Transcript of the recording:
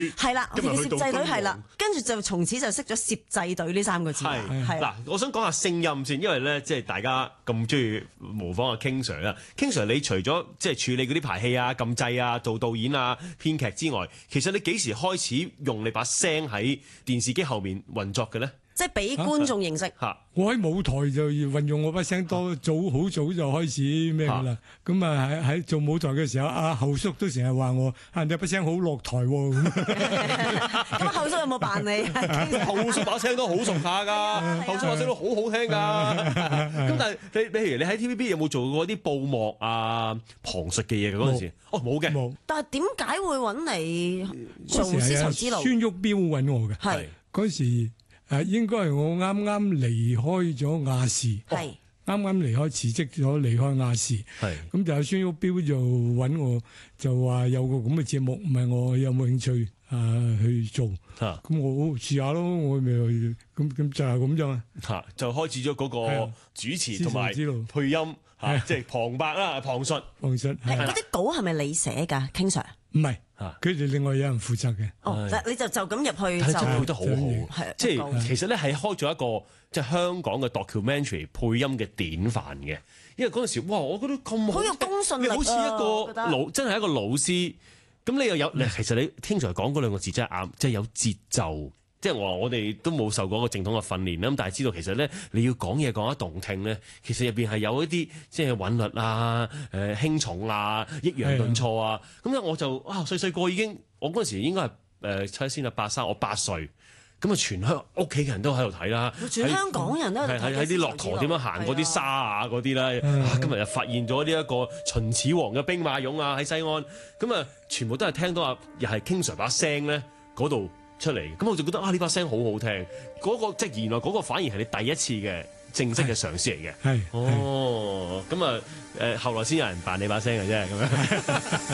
係啦，我哋嘅攝製隊係啦，跟住就從此就識咗攝製隊呢3個字。係嗱，我想講下聲音先，因為咧即係大家咁中意模仿阿 King Sir 啦。King Sir， 你除咗即係處理嗰啲排戲啊、撳掣啊、做導演啊、編劇之外，其實你幾時開始用你把聲喺電視機後面運作嘅咧？ 即係俾觀眾認識。 我喺舞台就運用我把聲多，好早就開始咩噶啦。咁啊喺做舞台嘅時候，阿後叔都成日話我你把聲好落台喎。 咁後叔有冇扮你？ 後叔把聲都好熟下㗎，後叔把聲都好好聽㗎。咁但係你譬如你喺 TVB 有冇做過啲布幕啊、旁述嘅嘢嘅嗰陣時？冇嘅。冇。 但係點解會揾你做絲綢之路？ 孫玉標揾我嘅。係嗰時。應該係我啱啱離開咗亞視，啱啱離開辭職咗離開亞視，咁就有孫玉標就揾我，就話有個咁嘅節目，問我有冇興趣去做，咁我試下咯，我咪咁就係咁樣就開始咗嗰個主持同埋配音，即係旁白啦、旁述。嗰啲稿係咪你寫㗎 ，King Sir？ 唔係。佢哋另外有人負責嘅。 你就咁入去就配得好好，即係其實咧係開咗一個即係香港嘅 documentary 配音嘅典範嘅。因為嗰陣時，哇！我覺得咁好有公信力啊， 好似一個真係一個老師。咁你又有，其實你經常講嗰兩個字真係啱，即係有節奏。即係我哋都冇受過一個正統嘅訓練啦，咁但係知道其實咧，你要講嘢講得動聽咧，其實入邊係有一啲即係韻律啊、輕重啊、抑揚頓挫啊。咁咧我就細個已經，我嗰陣時應該係睇先啊，83，我8歲，咁啊全香屋企嘅人都喺度睇啦， 全香港人都喺啲駱駝點樣行嗰啲沙啊嗰啲啦。今日又發現咗呢一個秦始皇嘅兵馬俑啊喺西安，咁啊全部都係聽到又係 King Sir 把聲咧嗰度出嚟，咁我就覺得呢把聲好好聽，嗰個即係原來嗰個反而係你第一次嘅正式嘅嘗試嚟嘅。咁啊後來先有人扮你把聲嘅啫咁樣。